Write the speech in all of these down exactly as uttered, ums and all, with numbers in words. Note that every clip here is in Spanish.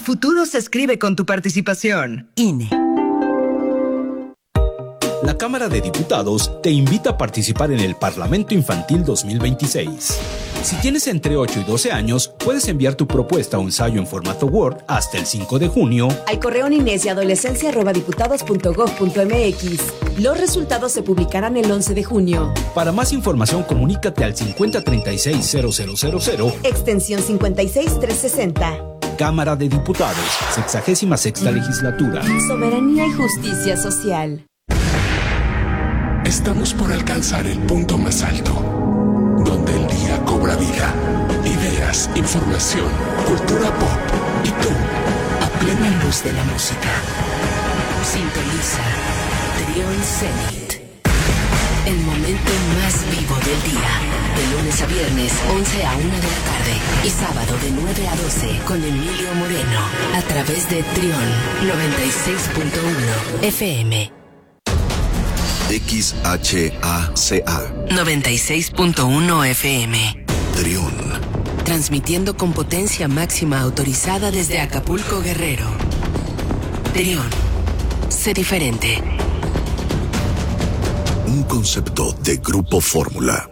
futuro se escribe con tu participación. I N E. La Cámara de Diputados te invita a participar en el Parlamento Infantil dos mil veintiséis. Si tienes entre ocho y doce años, puedes enviar tu propuesta o ensayo en formato Word hasta el cinco de junio al correo niñez y adolescencia arroba diputados punto gob punto mx. Los resultados se publicarán el once de junio. Para más información, comunícate al cincuenta treinta y seis cero cero cero cero, extensión cincuenta y seis trescientos sesenta. Cámara de Diputados, sexagésima sexta legislatura. Soberanía y justicia social. Estamos por alcanzar el punto más alto, donde el día cobra vida. Ideas, información, cultura pop y tú, a plena luz de la música. Sintoniza Trión Zenit. El momento más vivo del día. De lunes a viernes, once a una de la tarde. Y sábado de nueve a doce con Emilio Moreno. A través de Trión noventa y seis punto uno F M. X H A C A noventa y seis punto uno F M. Trión. Transmitiendo con potencia máxima autorizada desde Acapulco, Guerrero. Trión. Sé diferente. Un concepto de Grupo Fórmula.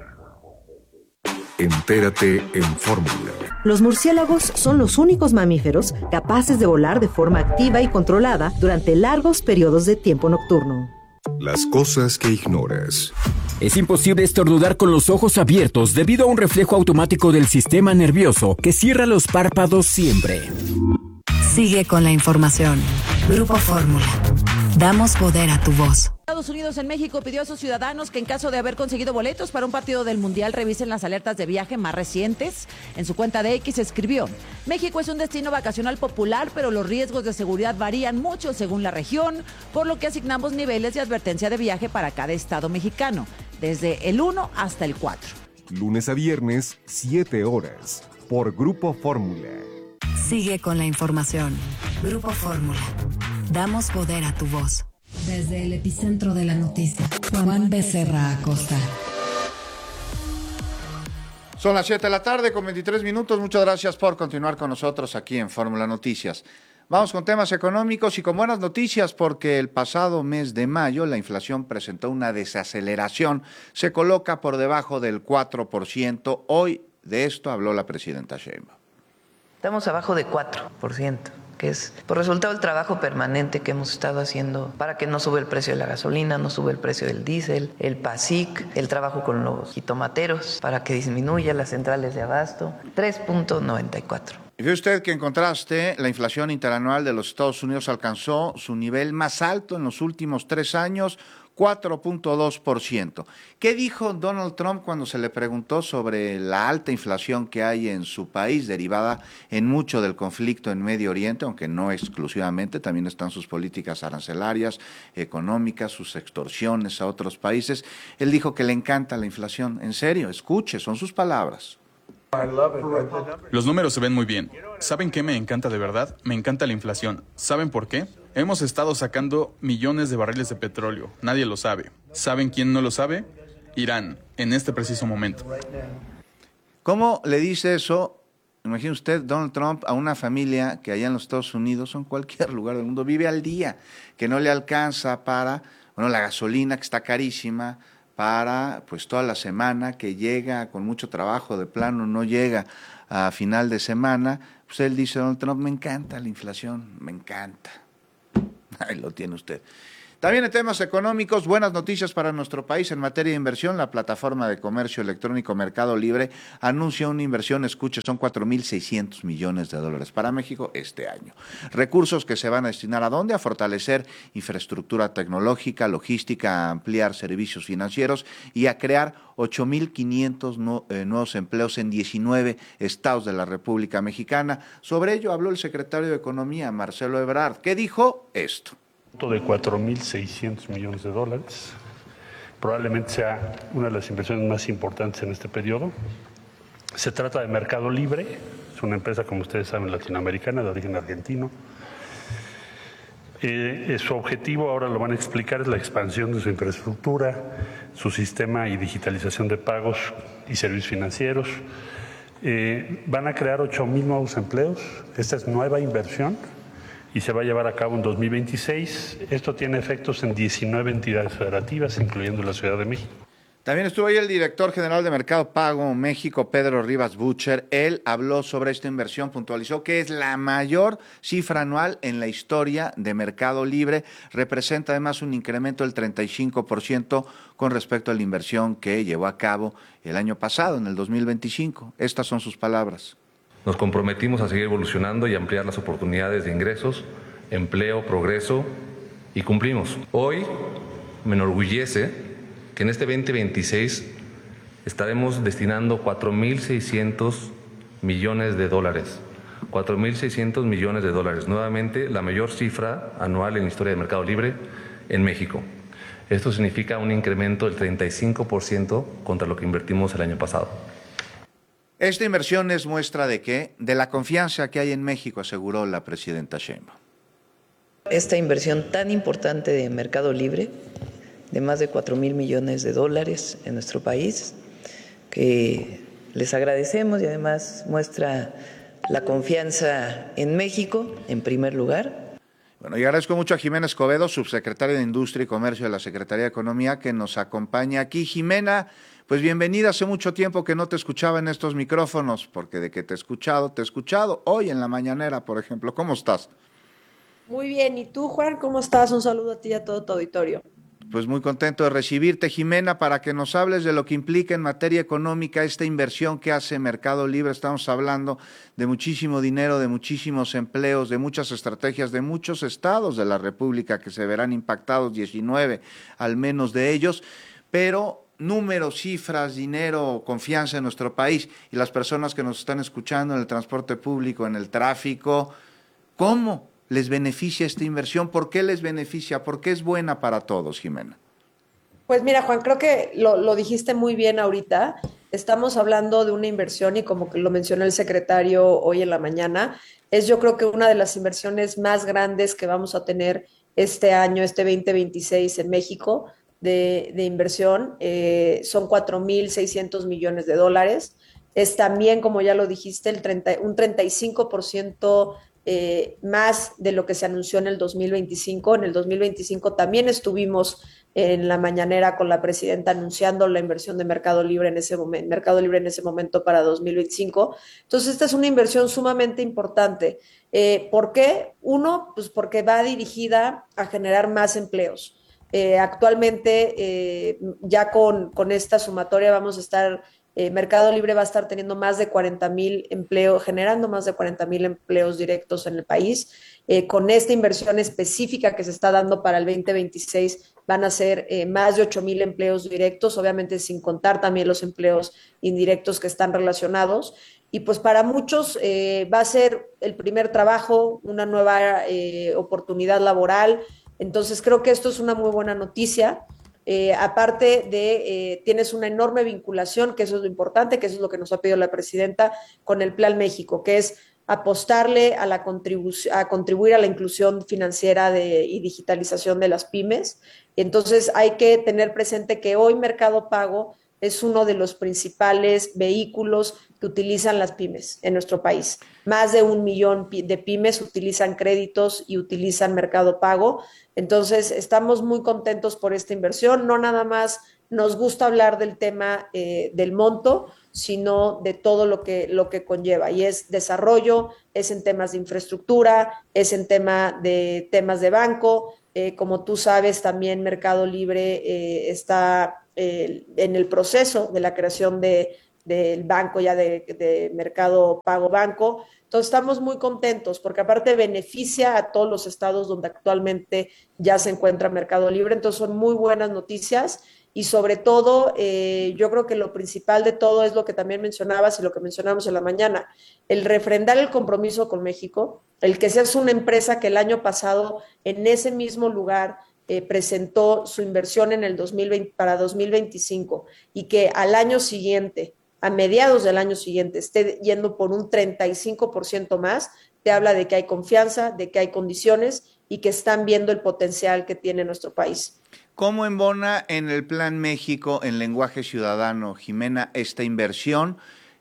Entérate en Fórmula. Los murciélagos son los únicos mamíferos capaces de volar de forma activa y controlada durante largos periodos de tiempo nocturno. Las cosas que ignoras. Es imposible estornudar con los ojos abiertos debido a un reflejo automático del sistema nervioso que cierra los párpados siempre. Sigue con la información. Grupo Fórmula. Damos poder a tu voz. Estados Unidos en México pidió a sus ciudadanos que en caso de haber conseguido boletos para un partido del Mundial revisen las alertas de viaje más recientes. En su cuenta de X escribió: México es un destino vacacional popular, pero los riesgos de seguridad varían mucho según la región, por lo que asignamos niveles de advertencia de viaje para cada estado mexicano, desde el uno hasta el cuatro. Lunes a viernes, siete horas, por Grupo Fórmula. Sigue con la información. Grupo Fórmula. Damos poder a tu voz. Desde el epicentro de la noticia, Juan Becerra Acosta. Son las siete de la tarde con veintitrés minutos. Muchas gracias por continuar con nosotros aquí en Fórmula Noticias. Vamos con temas económicos y con buenas noticias porque el pasado mes de mayo la inflación presentó una desaceleración. Se coloca por debajo del cuatro por ciento. Hoy de esto habló la presidenta Sheinbaum. Estamos abajo de cuatro por ciento. Que es por resultado del trabajo permanente que hemos estado haciendo para que no sube el precio de la gasolina, no sube el precio del diésel, el PASIC, el trabajo con los jitomateros para que disminuya las centrales de abasto, tres punto noventa y cuatro. Y ve usted que en contraste, la inflación interanual de los Estados Unidos alcanzó su nivel más alto en los últimos tres años, cuatro punto dos por ciento. ¿Qué dijo Donald Trump cuando se le preguntó sobre la alta inflación que hay en su país, derivada en mucho del conflicto en Medio Oriente, aunque no exclusivamente, también están sus políticas arancelarias, económicas, sus extorsiones a otros países? Él dijo que le encanta la inflación. En serio, escuche, son sus palabras. Los números se ven muy bien. ¿Saben qué me encanta de verdad? Me encanta la inflación. ¿Saben por qué? Hemos estado sacando millones de barriles de petróleo. Nadie lo sabe. ¿Saben quién no lo sabe? Irán, en este preciso momento. ¿Cómo le dice eso? Imagine usted, Donald Trump, a una familia que allá en los Estados Unidos o en cualquier lugar del mundo vive al día, que no le alcanza para, bueno, la gasolina que está carísima, para pues toda la semana, que llega con mucho trabajo, de plano no llega a final de semana. Pues él dice, Donald Trump, me encanta la inflación, me encanta. Ahí lo tiene usted. También en temas económicos, buenas noticias para nuestro país en materia de inversión. La plataforma de comercio electrónico Mercado Libre anuncia una inversión, escuche, son cuatro mil seiscientos millones de dólares para México este año. Recursos que se van a destinar ¿a dónde? A fortalecer infraestructura tecnológica, logística, a ampliar servicios financieros y a crear ocho mil quinientos no, eh, nuevos empleos en diecinueve estados de la República Mexicana. Sobre ello habló el secretario de Economía, Marcelo Ebrard, que dijo esto. De cuatro mil seiscientos millones de dólares. Probablemente sea una de las inversiones más importantes en este periodo. Se trata de Mercado Libre, es una empresa, como ustedes saben, latinoamericana, de origen argentino. Eh, su objetivo, ahora lo van a explicar, es la expansión de su infraestructura, su sistema y digitalización de pagos y servicios financieros, Eh, van a crear ocho mil nuevos empleos. Esta es nueva inversión y se va a llevar a cabo en dos mil veintiséis. Esto tiene efectos en diecinueve entidades federativas, incluyendo la Ciudad de México. También estuvo ahí el director general de Mercado Pago México, Pedro Rivas Butcher. Él habló sobre esta inversión, puntualizó que es la mayor cifra anual en la historia de Mercado Libre. Representa además un incremento del treinta y cinco por ciento con respecto a la inversión que llevó a cabo el año pasado, en el dos mil veinticinco. Estas son sus palabras. Nos comprometimos a seguir evolucionando y ampliar las oportunidades de ingresos, empleo, progreso, y cumplimos. Hoy me enorgullece que en este veinte veintiséis estaremos destinando cuatro mil seiscientos millones de dólares. cuatro mil seiscientos millones de dólares. Nuevamente, la mayor cifra anual en la historia del Mercado Libre en México. Esto significa un incremento del treinta y cinco por ciento contra lo que invertimos el año pasado. Esta inversión es muestra de qué, de la confianza que hay en México, aseguró la presidenta Sheinbaum. Esta inversión tan importante de Mercado Libre, de más de cuatro mil millones de dólares en nuestro país, que les agradecemos y además muestra la confianza en México, en primer lugar. Bueno, y agradezco mucho a Jimena Escobedo, subsecretaria de Industria y Comercio de la Secretaría de Economía, que nos acompaña aquí. Jimena, pues bienvenida. Hace mucho tiempo que no te escuchaba en estos micrófonos, porque de que te he escuchado, te he escuchado. Hoy en la mañanera, por ejemplo. ¿Cómo estás? Muy bien. ¿Y tú, Juan? ¿Cómo estás? Un saludo a ti y a todo tu auditorio. Pues muy contento de recibirte, Jimena, para que nos hables de lo que implica en materia económica esta inversión que hace Mercado Libre. Estamos hablando de muchísimo dinero, de muchísimos empleos, de muchas estrategias, de muchos estados de la República que se verán impactados, diecinueve al menos de ellos, pero números, cifras, dinero, confianza en nuestro país y las personas que nos están escuchando en el transporte público, en el tráfico, ¿cómo les beneficia esta inversión? ¿Por qué les beneficia? ¿Por qué es buena para todos, Jimena? Pues mira, Juan, creo que lo, lo dijiste muy bien ahorita. Estamos hablando de una inversión y como que lo mencionó el secretario hoy en la mañana, es yo creo que una de las inversiones más grandes que vamos a tener este año, este veinte veintiséis en México de, de inversión. Eh, son cuatro mil seiscientos millones de dólares. Es también, como ya lo dijiste, el treinta, un treinta y cinco por ciento Eh, más de lo que se anunció en el dos mil veinticinco. En el dos mil veinticinco también estuvimos en la mañanera con la presidenta anunciando la inversión de Mercado Libre en ese momento, Mercado Libre en ese momento para dos mil veinticinco. Entonces, esta es una inversión sumamente importante. Eh, ¿Por qué? Uno, pues porque va dirigida a generar más empleos. Eh, actualmente, eh, ya con, con esta sumatoria vamos a estar Eh, Mercado Libre va a estar teniendo más de cuarenta mil empleos, generando más de cuarenta mil empleos directos en el país. Eh, con esta inversión específica que se está dando para el veinte veintiséis van a ser eh, más de ocho mil empleos directos, obviamente sin contar también los empleos indirectos que están relacionados. Y pues para muchos eh, va a ser el primer trabajo, una nueva eh, oportunidad laboral. Entonces creo que esto es una muy buena noticia. Eh, aparte de, eh, tienes una enorme vinculación, que eso es lo importante, que eso es lo que nos ha pedido la presidenta, con el Plan México, que es apostarle a, la contribu a contribuir a la inclusión financiera de, y digitalización de las pymes. Entonces hay que tener presente que hoy Mercado Pago es uno de los principales vehículos que utilizan las pymes en nuestro país. Más de un millón de pymes utilizan créditos y utilizan Mercado Pago. Entonces, estamos muy contentos por esta inversión. No nada más nos gusta hablar del tema eh, del monto, sino de todo lo que, lo que conlleva. Y es desarrollo, es en temas de infraestructura, es en tema de temas de banco. Eh, como tú sabes, también Mercado Libre eh, está eh, en el proceso de la creación de, del banco, ya de, de Mercado Pago Banco. Entonces estamos muy contentos porque aparte beneficia a todos los estados donde actualmente ya se encuentra Mercado Libre. Entonces son muy buenas noticias y sobre todo eh, yo creo que lo principal de todo es lo que también mencionabas y lo que mencionamos en la mañana, el refrendar el compromiso con México, el que seas una empresa que el año pasado en ese mismo lugar eh, presentó su inversión en el dos mil veinte para dos mil veinticinco y que al año siguiente, a mediados del año siguiente, esté yendo por un treinta y cinco por ciento más, te habla de que hay confianza, de que hay condiciones y que están viendo el potencial que tiene nuestro país. ¿Cómo embona en el Plan México, en lenguaje ciudadano, Jimena, esta inversión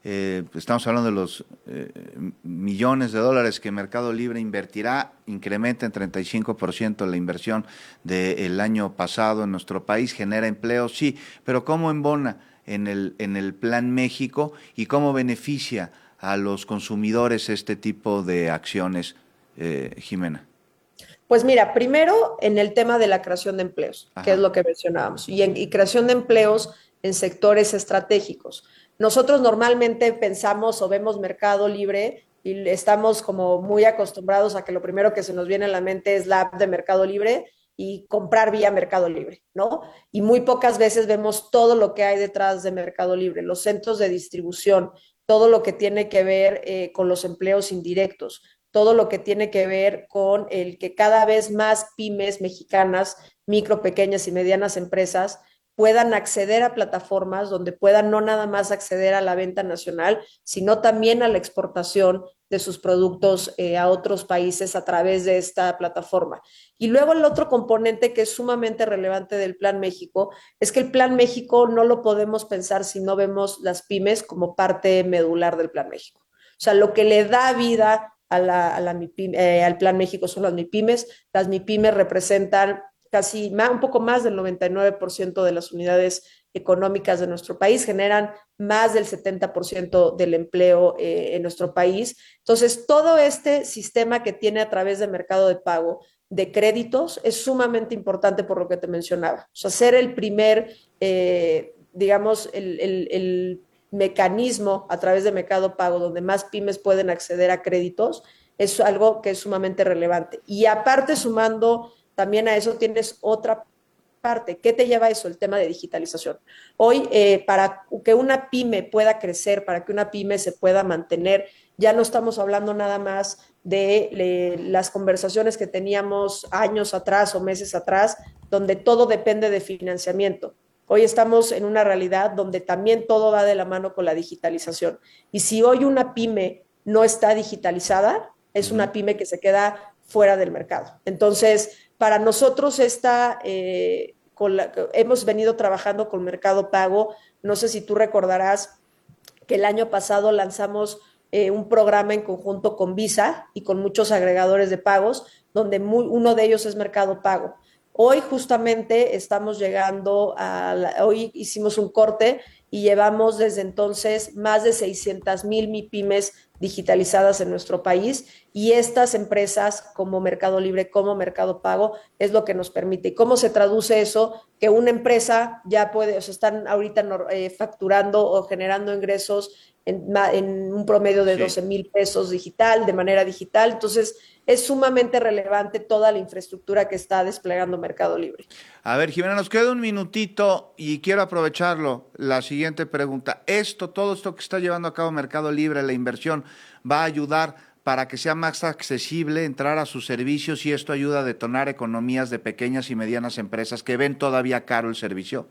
Eh, estamos hablando de los eh, millones de dólares que Mercado Libre invertirá, incrementa en treinta y cinco por ciento la inversión del año pasado en nuestro país, genera empleo, sí, pero ¿cómo embona en el, en el Plan México y cómo beneficia a los consumidores este tipo de acciones, eh, Jimena? Pues mira, primero en el tema de la creación de empleos, Ajá. que es lo que mencionábamos, y, en, y creación de empleos en sectores estratégicos. Nosotros normalmente pensamos o vemos Mercado Libre y estamos como muy acostumbrados a que lo primero que se nos viene a la mente es la app de Mercado Libre y comprar vía Mercado Libre, ¿no? Y muy pocas veces vemos todo lo que hay detrás de Mercado Libre, los centros de distribución, todo lo que tiene que ver eh, con los empleos indirectos, todo lo que tiene que ver con el que cada vez más pymes mexicanas, micro, pequeñas y medianas empresas puedan acceder a plataformas donde puedan no nada más acceder a la venta nacional, sino también a la exportación de sus productos eh, a otros países a través de esta plataforma. Y luego el otro componente que es sumamente relevante del Plan México es que el Plan México no lo podemos pensar si no vemos las pymes como parte medular del Plan México. O sea, lo que le da vida a la, a la MIPYME, eh, al Plan México son las MIPYMES. Las MIPYMES representan casi más, un poco más del noventa y nueve por ciento de las unidades económicas de nuestro país, generan más del setenta por ciento del empleo eh, en nuestro país. Entonces, todo este sistema que tiene a través de Mercado de Pago de créditos es sumamente importante por lo que te mencionaba. O sea, ser el primer, eh, digamos, el, el, el mecanismo a través de Mercado Pago donde más pymes pueden acceder a créditos es algo que es sumamente relevante. Y aparte, sumando también a eso tienes otra parte. ¿Qué te lleva a eso? El tema de digitalización. Hoy, eh, para que una pyme pueda crecer, para que una pyme se pueda mantener, ya no estamos hablando nada más de le, las conversaciones que teníamos años atrás o meses atrás, donde todo depende de financiamiento. Hoy estamos en una realidad donde también todo va de la mano con la digitalización. Y si hoy una pyme no está digitalizada, es una pyme que se queda fuera del mercado. Entonces, para nosotros esta, eh, con la, hemos venido trabajando con Mercado Pago. No sé si tú recordarás que el año pasado lanzamos eh, un programa en conjunto con Visa y con muchos agregadores de pagos, donde muy, uno de ellos es Mercado Pago. Hoy justamente estamos llegando a, la, hoy hicimos un corte y llevamos desde entonces más de seiscientas mil MIPYMES digitalizadas en nuestro país, y estas empresas como Mercado Libre, como Mercado Pago, es lo que nos permite. ¿Y cómo se traduce eso? Que una empresa ya puede, o sea, están ahorita eh, facturando o generando ingresos en, en un promedio de sí. doce mil pesos digital, de manera digital. Entonces, es sumamente relevante toda la infraestructura que está desplegando Mercado Libre. A ver, Jimena, nos queda un minutito y quiero aprovecharlo. La siguiente pregunta. Esto, todo esto que está llevando a cabo Mercado Libre, la inversión, ¿va a ayudar para que sea más accesible entrar a sus servicios y esto ayuda a detonar economías de pequeñas y medianas empresas que ven todavía caro el servicio?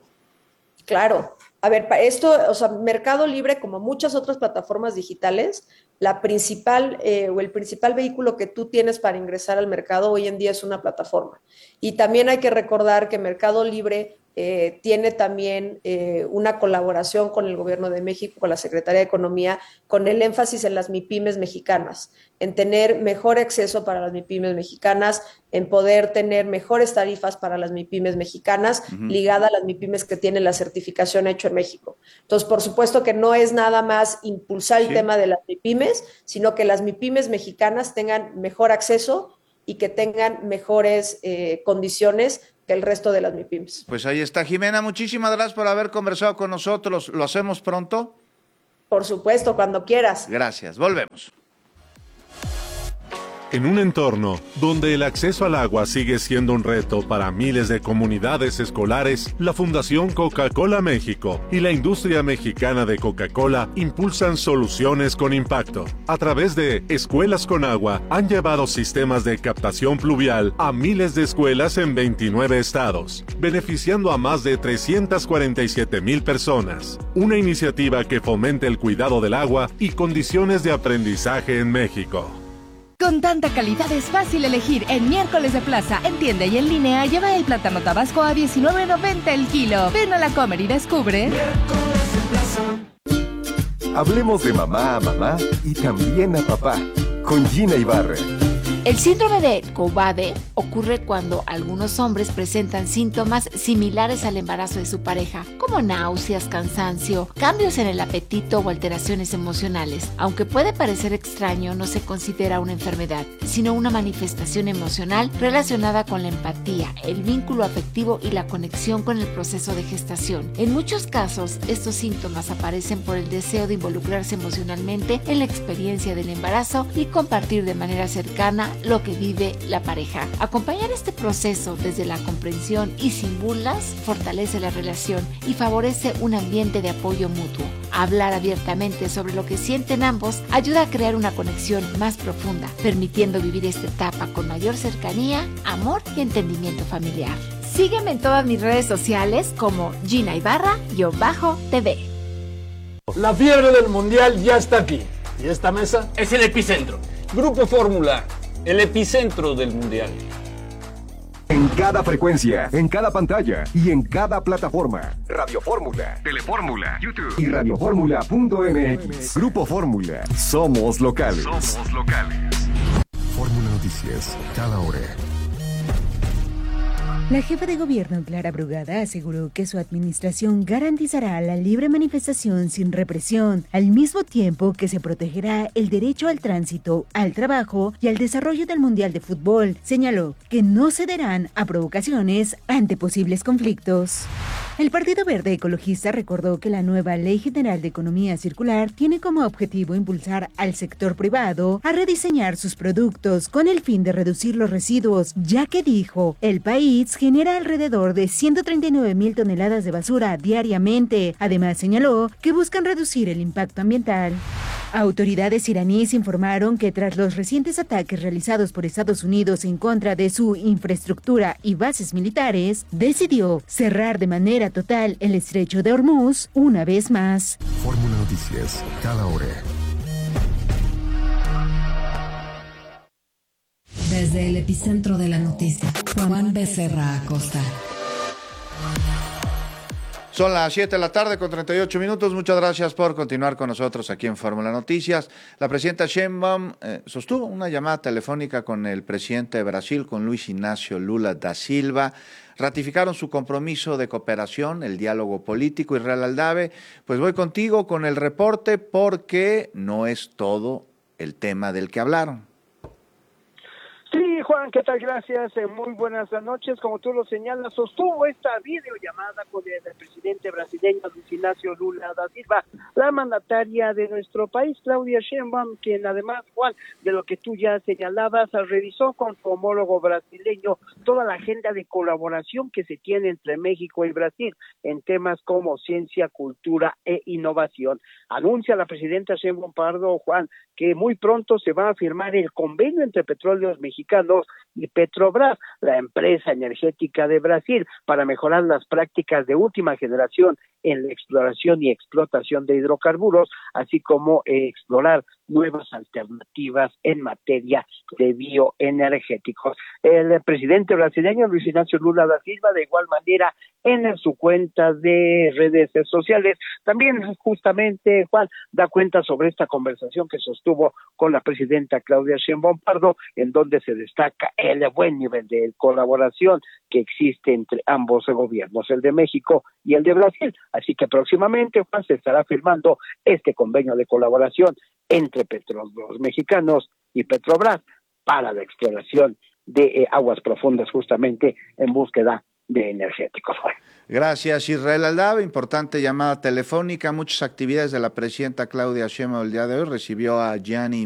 Claro. A ver, esto, o sea, Mercado Libre, como muchas otras plataformas digitales, la principal eh, o el principal vehículo que tú tienes para ingresar al mercado hoy en día es una plataforma. Y también hay que recordar que Mercado Libre eh, tiene también eh, una colaboración con el Gobierno de México, con la Secretaría de Economía, con el énfasis en las MIPYMES mexicanas, en tener mejor acceso para las MIPYMES mexicanas, en poder tener mejores tarifas para las MIPYMES mexicanas, uh-huh. ligada a las MIPYMES que tienen la certificación hecho en México. Entonces, por supuesto que no es nada más impulsar el sí. tema de las MIPYMES, sino que las MIPYMES mexicanas tengan mejor acceso y que tengan mejores eh, condiciones que el resto de las MIPYMES. Pues ahí está, Jimena, muchísimas gracias por haber conversado con nosotros. ¿Lo hacemos pronto? Por supuesto, cuando quieras. Gracias, volvemos. En un entorno donde el acceso al agua sigue siendo un reto para miles de comunidades escolares, la Fundación Coca-Cola México y la industria mexicana de Coca-Cola impulsan soluciones con impacto. A través de Escuelas con Agua, han llevado sistemas de captación pluvial a miles de escuelas en veintinueve estados, beneficiando a más de trescientas cuarenta y siete mil personas. Una iniciativa que fomente el cuidado del agua y condiciones de aprendizaje en México. Con tanta calidad es fácil elegir. En Miércoles de Plaza, en tienda y en línea, lleva el plátano tabasco a diecinueve noventa el kilo. Ven a la Comer y descubre. A Hablemos de mamá a mamá y también a papá, con Gina Ibarra. El síndrome de Cobbade ocurre cuando algunos hombres presentan síntomas similares al embarazo de su pareja, como náuseas, cansancio, cambios en el apetito o alteraciones emocionales. Aunque puede parecer extraño, no se considera una enfermedad, sino una manifestación emocional relacionada con la empatía, el vínculo afectivo y la conexión con el proceso de gestación. En muchos casos, estos síntomas aparecen por el deseo de involucrarse emocionalmente en la experiencia del embarazo y compartir de manera cercana lo que vive la pareja. Acompañar este proceso desde la comprensión y sin burlas fortalece la relación y favorece un ambiente de apoyo mutuo. Hablar abiertamente sobre lo que sienten ambos ayuda a crear una conexión más profunda, permitiendo vivir esta etapa con mayor cercanía, amor y entendimiento familiar. Sígueme en todas mis redes sociales como Gina Ibarra-T V. La fiebre del mundial ya está aquí. ¿Y esta mesa? Es el epicentro. Grupo Fórmula, el epicentro del mundial. En cada frecuencia, en cada pantalla y en cada plataforma. Radio Fórmula, Telefórmula, YouTube y radio fórmula punto m x. Grupo Fórmula. Somos locales. Somos locales. Fórmula Noticias, cada hora. La jefa de gobierno, Clara Brugada, aseguró que su administración garantizará la libre manifestación sin represión, al mismo tiempo que se protegerá el derecho al tránsito, al trabajo y al desarrollo del Mundial de Fútbol. Señaló que no cederán a provocaciones ante posibles conflictos. El Partido Verde Ecologista recordó que la nueva Ley General de Economía Circular tiene como objetivo impulsar al sector privado a rediseñar sus productos con el fin de reducir los residuos, ya que dijo, el país genera alrededor de ciento treinta y nueve mil toneladas de basura diariamente. Además, señaló que buscan reducir el impacto ambiental. Autoridades iraníes informaron que tras los recientes ataques realizados por Estados Unidos en contra de su infraestructura y bases militares, decidió cerrar de manera total el estrecho de Hormuz una vez más. Fórmula Noticias, cada hora. Desde el epicentro de la noticia, Juan Becerra Acosta. Son las siete de la tarde con treinta y ocho minutos. Muchas gracias por continuar con nosotros aquí en Fórmula Noticias. La presidenta Sheinbaum eh, sostuvo una llamada telefónica con el presidente de Brasil, con Luis Ignacio Lula da Silva. Ratificaron su compromiso de cooperación, el diálogo político. Israel Aldave, pues voy contigo con el reporte porque no es todo el tema del que hablaron. Sí, Juan, ¿qué tal? Gracias. Eh, muy buenas noches. Como tú lo señalas, sostuvo esta videollamada con el presidente brasileño Luis Ignacio Lula da Silva, la mandataria de nuestro país, Claudia Sheinbaum, quien además, Juan, de lo que tú ya señalabas, revisó con su homólogo brasileño toda la agenda de colaboración que se tiene entre México y Brasil en temas como ciencia, cultura e innovación. Anuncia la presidenta Sheinbaum Pardo, Juan, que muy pronto se va a firmar el convenio entre Petróleos Mexicanos y Petrobras, la empresa energética de Brasil, para mejorar las prácticas de última generación en la exploración y explotación de hidrocarburos, así como eh, explorar nuevas alternativas en materia de bioenergéticos. El presidente brasileño Luis Ignacio Lula da Silva, de igual manera, en su cuenta de redes sociales, también justamente, Juan, da cuenta sobre esta conversación que sostuvo con la presidenta Claudia Sheinbaum Pardo, en donde se destaca el buen nivel de colaboración que existe entre ambos gobiernos, el de México y el de Brasil. Así que próximamente, Juan, se estará firmando este convenio de colaboración entre Petróleos Mexicanos y Petrobras para la exploración de eh, aguas profundas, justamente en búsqueda de energéticos. Gracias, Israel Aldave. Importante llamada telefónica. Muchas actividades de la presidenta Claudia Sheinbaum el día de hoy. Recibió a Gianni